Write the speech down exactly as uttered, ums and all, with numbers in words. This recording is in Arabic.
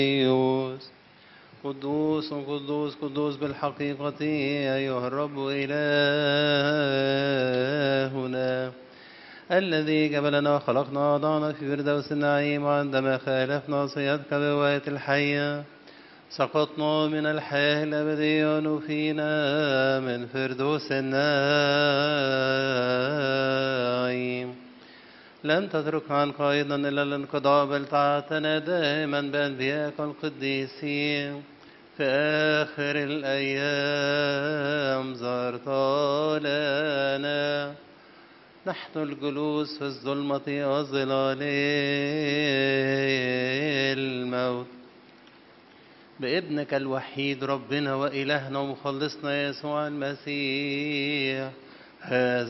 قدوس قدوس قدوس بالحقيقة أيها الرب إلهنا الذي جبلنا وخلقنا وضعنا في فردوس النعيم، وعندما خالفنا صيادك بواد الحية سقطنا من الحياة الأبدية ونفينا من فردوس النعيم. لم تترك عنك أيضا إلا الانقضاء، بل تعتنى دائما بأنبيائك القديسين. في آخر الأيام ظهرت لنا نحن الجلوس في الظلمة وظلال الموت بابنك الوحيد ربنا وإلهنا ومخلصنا يسوع المسيح. هذا